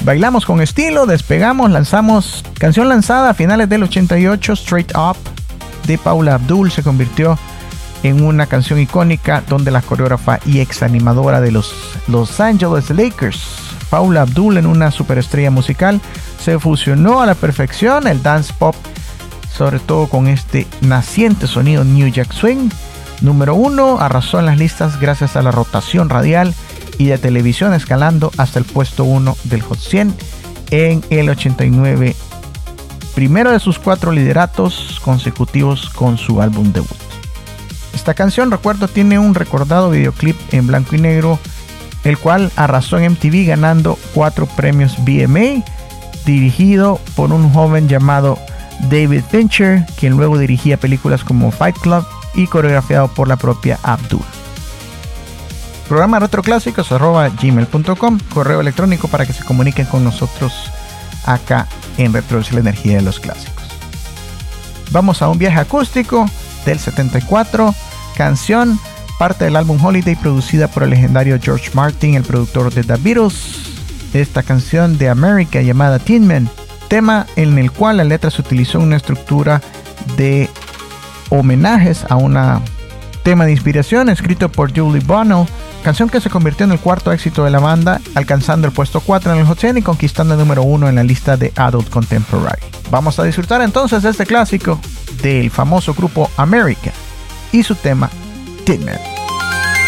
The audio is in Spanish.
Bailamos con estilo, despegamos, lanzamos canción lanzada a finales del 88, Straight Up de Paula Abdul se convirtió en una canción icónica donde la coreógrafa y ex animadora de los Los Angeles Lakers, Paula Abdul, en una superestrella musical, se fusionó a la perfección el dance pop, sobre todo con este naciente sonido New Jack Swing. Número 1, arrasó en las listas gracias a la rotación radial y de televisión, escalando hasta el puesto 1 del Hot 100 en el 89, primero de sus 4 lideratos consecutivos con su álbum debut. Esta canción, recuerdo, tiene un recordado videoclip en blanco y negro, el cual arrasó en MTV ganando 4 premios VMA, dirigido por un joven llamado David Fincher, quien luego dirigía películas como Fight Club, y coreografiado por la propia Abdul. Programa retroclásicos@gmail.com, correo electrónico para que se comuniquen con nosotros acá en Retrodosis, la energía de los clásicos. Vamos a un viaje acústico del 74, canción parte del álbum Holiday, producida por el legendario George Martin, el productor de The Beatles. Esta canción de America llamada Tin Man, tema en el cual la letra se utilizó una estructura de homenajes a un tema de inspiración escrito por Julie Bonnell, canción que se convirtió en el cuarto éxito de la banda, alcanzando el puesto 4 en el Hot 100 y conquistando el número 1 en la lista de Adult Contemporary. Vamos a disfrutar entonces de este clásico del famoso grupo America y su tema Tin Man.